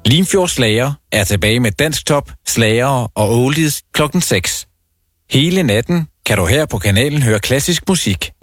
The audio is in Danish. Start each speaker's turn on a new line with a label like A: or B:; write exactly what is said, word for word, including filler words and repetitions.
A: Limfjord Slager er tilbage med dansktop, slagere og oldies klokken seks. Hele natten kan du her på kanalen høre klassisk musik